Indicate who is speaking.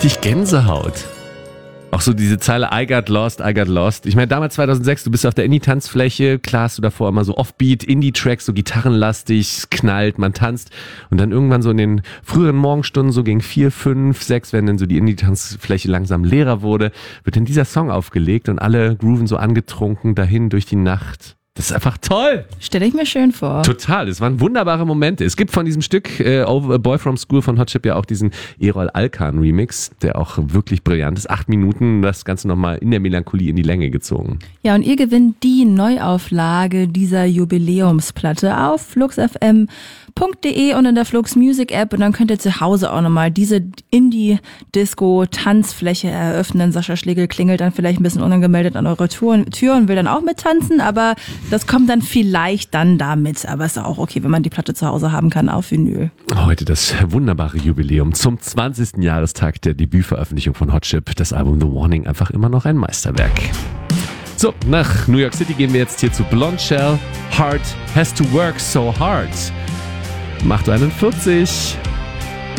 Speaker 1: richtig Gänsehaut. Auch so diese Zeile I got lost, I got lost. Ich meine, damals 2006, du bist auf der Indie-Tanzfläche, klar hast du davor immer so Offbeat, Indie-Tracks, so gitarrenlastig, es knallt, man tanzt. Und dann irgendwann so in den früheren Morgenstunden, so gegen 4, 5, 6, wenn dann so die Indie-Tanzfläche langsam leerer wurde, wird dann dieser Song aufgelegt und alle grooven so angetrunken dahin durch die Nacht. Das ist einfach toll.
Speaker 2: Stelle ich mir schön vor.
Speaker 1: Total, es waren wunderbare Momente. Es gibt von diesem Stück A Boy From School von Hot Chip ja auch diesen Erol Alkan Remix, der auch wirklich brillant ist. 8 Minuten, das Ganze nochmal in der Melancholie in die Länge gezogen.
Speaker 2: Ja, und ihr gewinnt die Neuauflage dieser Jubiläumsplatte auf fluxfm.de und in der Flux Music App, und dann könnt ihr zu Hause auch nochmal diese Indie-Disco-Tanzfläche eröffnen. Sascha Schlegel klingelt dann vielleicht ein bisschen unangemeldet an eure Tür und will dann auch mittanzen, aber das kommt dann vielleicht dann damit. Aber ist auch okay, wenn man die Platte zu Hause haben kann auf Vinyl.
Speaker 1: Heute das wunderbare Jubiläum zum 20. Jahrestag der Debütveröffentlichung von Hot Chip. Das Album The Warning, einfach immer noch ein Meisterwerk. So, nach New York City gehen wir jetzt hier zu Blonde Shell. Heart has to work so hard. Macht 41.